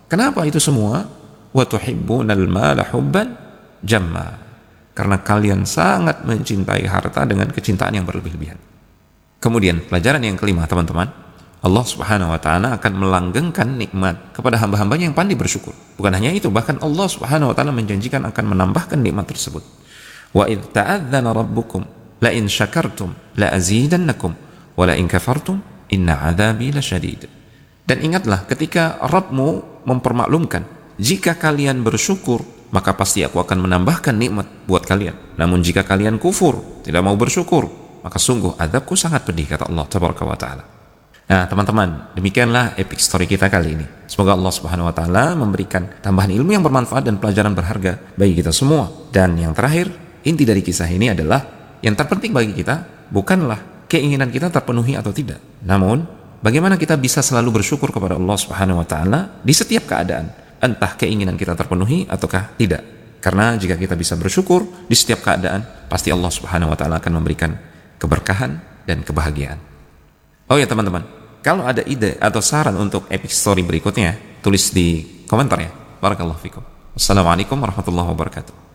Kenapa itu semua? Wa tuhibbunal mala hubban jamma. Karena kalian sangat mencintai harta dengan kecintaan yang berlebih-lebihan. Kemudian pelajaran yang kelima, teman-teman, Allah Subhanahu wa taala akan melanggengkan nikmat kepada hamba-hambanya yang pandai bersyukur. Bukan hanya itu, bahkan Allah Subhanahu wa taala menjanjikan akan menambahkan nikmat tersebut. Wa idz ta'adzana rabbukum la in syakartum la azidannakum wa la in kafartum inna 'adzabi lasyadid. Dan ingatlah ketika Rabbmu mempermaklumkan, jika kalian bersyukur maka pasti aku akan menambahkan nikmat buat kalian. Namun jika kalian kufur, tidak mau bersyukur, maka sungguh azabku sangat pedih, kata Allah Tabaraka wa Ta'ala. Nah teman-teman, demikianlah epic story kita kali ini. Semoga Allah Subhanahu wa Ta'ala memberikan tambahan ilmu yang bermanfaat dan pelajaran berharga bagi kita semua. Dan yang terakhir, inti dari kisah ini adalah yang terpenting bagi kita bukanlah keinginan kita terpenuhi atau tidak, namun bagaimana kita bisa selalu bersyukur kepada Allah Subhanahu wa Ta'ala di setiap keadaan, entah keinginan kita terpenuhi ataukah tidak. Karena jika kita bisa bersyukur di setiap keadaan, pasti Allah Subhanahu wa Ta'ala akan memberikan keberkahan dan kebahagiaan. Oh ya teman-teman, kalau ada ide atau saran untuk epic story berikutnya, tulis di komentar ya. Barakallahu fikum. Assalamualaikum warahmatullahi wabarakatuh.